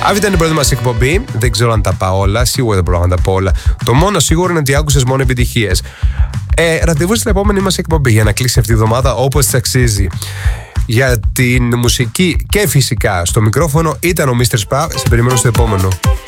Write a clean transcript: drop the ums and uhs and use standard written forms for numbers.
Αυτή ήταν η πρώτη μας εκπομπή. Δεν ξέρω αν τα πάω όλα. Σίγουρα δεν μπορώ να τα πω όλα. Το μόνο σίγουρο είναι ότι άκουσες μόνο επιτυχίες. Ραντεβού στην επόμενη μας εκπομπή για να κλείσει αυτή η εβδομάδα όπως της αξίζει. Για την μουσική και φυσικά στο μικρόφωνο ήταν ο Mr. Spa. Σε περιμένω στο επόμενο.